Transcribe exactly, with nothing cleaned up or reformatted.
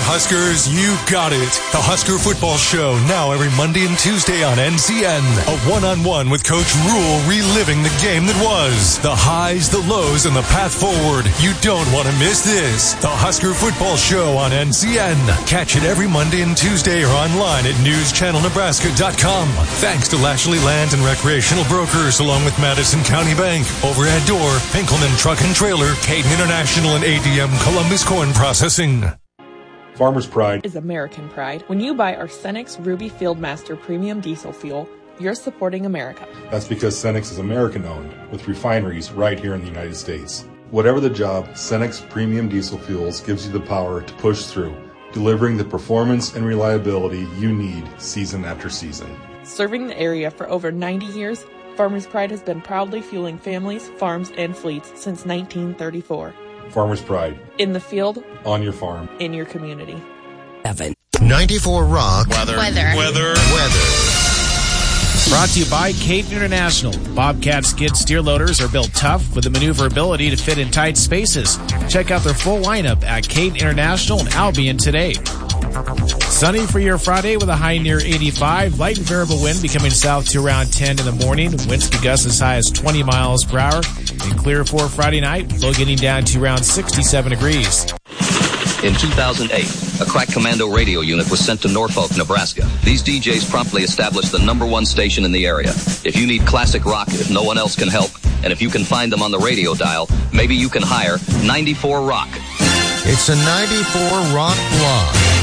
Huskers, you got it. The Husker Football Show, now every Monday and Tuesday on N C N. A one-on-one with Coach Rule, reliving the game that was. The highs, the lows, and the path forward. You don't want to miss this. The Husker Football Show on N C N. Catch it every Monday and Tuesday or online at news channel nebraska dot com. Thanks to Lashley Land and Recreational Brokers, along with Madison County Bank, Overhead Door, Pinkelman Truck and Trailer, Caden International, and A D M Columbus Corn Processing. Farmer's Pride is American pride. When you buy our Cenex Ruby Fieldmaster Premium Diesel Fuel, you're supporting America. That's because Cenex is American-owned, with refineries right here in the United States. Whatever the job, Cenex Premium Diesel Fuels gives you the power to push through, delivering the performance and reliability you need season after season. Serving the area for over ninety years, Farmer's Pride has been proudly fueling families, farms, and fleets since nineteen thirty-four. Farmer's Pride. In the field. On your farm. In your community. Seven. ninety-four Rock. Weather. Weather. Weather. Weather. Brought to you by Caden International. Bobcat skid steer loaders are built tough with the maneuverability to fit in tight spaces. Check out their full lineup at Caden International and Albion today. Sunny for your Friday with a high near eighty-five. Light and variable wind becoming south to around ten in the morning. Winds could gust as high as twenty miles per hour. And clear for Friday night. Low getting down to around sixty-seven degrees. In two thousand eight, a crack commando radio unit was sent to Norfolk, Nebraska. These D Js promptly established the number one station in the area. If you need classic rock, if no one else can help, and if you can find them on the radio dial, maybe you can hire ninety-four Rock. It's a ninety-four Rock blog.